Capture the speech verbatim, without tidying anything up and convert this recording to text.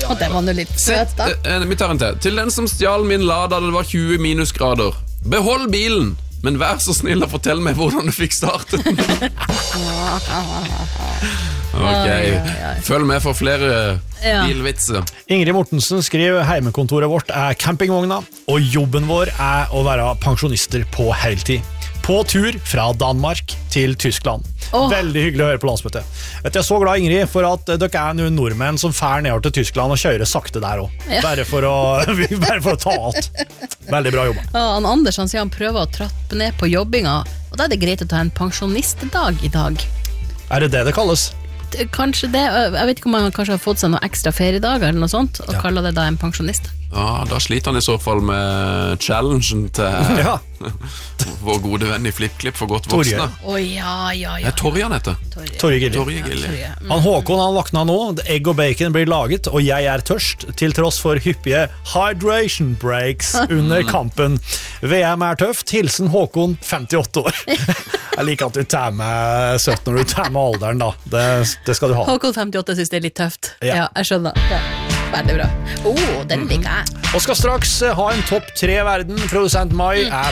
ja. Og det var jo litt søt da. Eh, Vi tar en til. Til den som stjal min Lada, det var tjue minusgrader. Behold bilen, men vær så snill å fortelle meg hvordan du fikk startet den. Ok, følg med for flere Ja. bilvitser. Ingrid Mortensen skriver heimekontoret vårt er campingvogna, og jobben vår er å være pensjonister på heltid. På tur fra Danmark til Tyskland. Åh. Veldig hyggelig å høre på landsmøtet. Vet du, jeg er så glad, Ingrid, for at dere er noen nordmenn som fær nedover til Tyskland og kjører sakte der også. Ja. Bare, for å, bare for å ta alt. Veldig bra jobba. Ja, han Anders han sier han prøver å trappe ned på jobbinga, og da er det greit å ta en pensjonistdag i dag. Er det det det kalles? D- Kanskje det, jeg vet ikke om han kanskje har fått seg noen ekstra feriedager eller noe sånt, og Ja. kaller det da en pensjonist. Ja, da sliter han i så fall med challengen til Ja. vår gode venn i FlippKlipp for godt Torje. voksne. Å ja, ja, Det ja. er Torje han heter. Torje. Torje Gilje. Torje Gilje. Torje. Mm. Han Håkon han vakna nå, egg og bacon blir laget, og jeg er tørst, til tross for hyppige hydration breaks under kampen. V M er tøft, hilsen Håkon, femtiåtte år. Jeg liker at du tar med sytten når du tar med alderen da. Det, det skal du ha. Håkon femtiåtte synes det er litt tøft. Ja. Ja, jeg skjønner. Ja. Veldig bra. Åh, oh, den liker jeg. Og skal straks ha en topp tre verden. Produsent Mai er